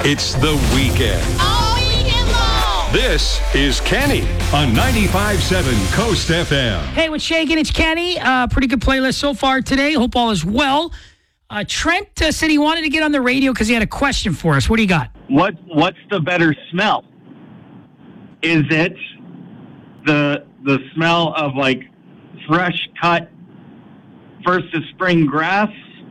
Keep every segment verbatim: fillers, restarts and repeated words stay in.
It's the weekend. All weekend long. This is Kenny on ninety-five point seven Coast F M. Hey, what's shaking? It's Kenny. Uh, pretty good playlist so far today. Hope all is well. Uh, Trent uh, said he wanted to get on the radio because he had a question for us. What do you got? What What's the better smell? Is it the the smell of like fresh cut first of spring grass,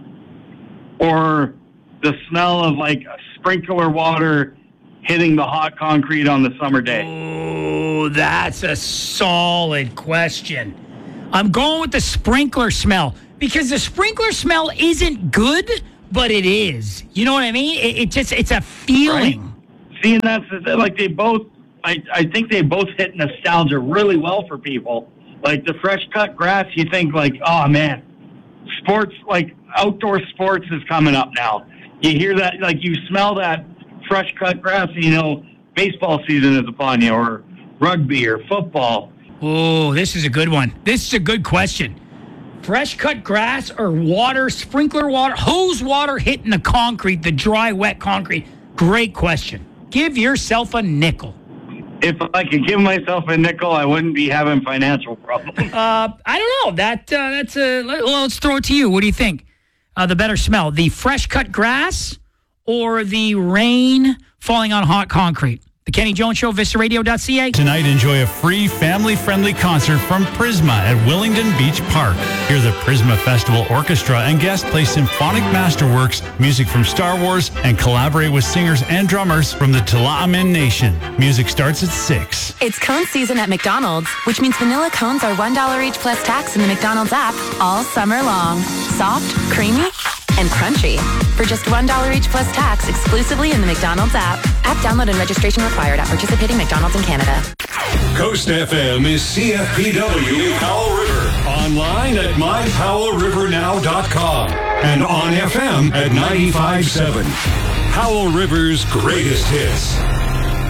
or the smell of like sprinkler water hitting the hot concrete on the summer day? Oh, that's a solid question. I'm going with the sprinkler smell because the sprinkler smell isn't good, but it is. You know what I mean? It, it just it's a feeling. Right? See, and that's like they both. I, I think they both hit nostalgia really well for people. Like the fresh cut grass, you think like, oh man, sports, like outdoor sports is coming up now. You hear that, like you smell that fresh cut grass, and you know baseball season is upon you, or rugby or football. Oh, this is a good one. This is a good question. Fresh cut grass or water, sprinkler water, hose water hitting the concrete, the dry, wet concrete. Great question. Give yourself a nickel. If I could give myself a nickel, I wouldn't be having financial problems. Uh, I don't know. That uh, that's a. Well, let's throw it to you. What do you think? Uh, the better smell, the fresh cut grass or the rain falling on hot concrete? The Kenny Jones Show, Vista Radio dot C A. Tonight, enjoy a free family-friendly concert from Prisma at Willingdon Beach Park. Hear the Prisma Festival Orchestra and guests play symphonic masterworks, music from Star Wars, and collaborate with singers and drummers from the Tla'amin Nation. Music starts at six. It's cone season at McDonald's, which means vanilla cones are one dollar each plus tax in the McDonald's app all summer long. Soft, creamy, and crunchy. For just one dollar each plus tax exclusively in the McDonald's app. App download and registration required at participating McDonald's in Canada. Coast F M is C F P W Powell River. Online at my powell river now dot com and on F M at ninety-five point seven. Powell River's greatest hits.